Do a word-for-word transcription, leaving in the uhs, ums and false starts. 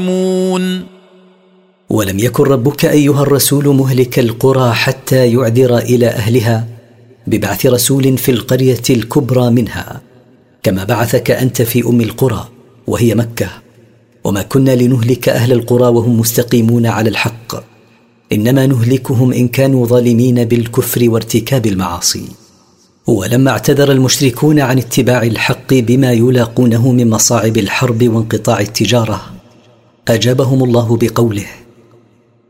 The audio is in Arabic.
ولم يكن ربك أيها الرسول مهلك القرى حتى يعذر إلى أهلها ببعث رسول في القرية الكبرى منها، كما بعثك أنت في أم القرى وهي مكة. وما كنا لنهلك أهل القرى وهم مستقيمون على الحق، إنما نهلكهم إن كانوا ظالمين بالكفر وارتكاب المعاصي. ولما اعتذر المشركون عن اتباع الحق بما يلاقونه من مصاعب الحرب وانقطاع التجارة، أجابهم الله بقوله: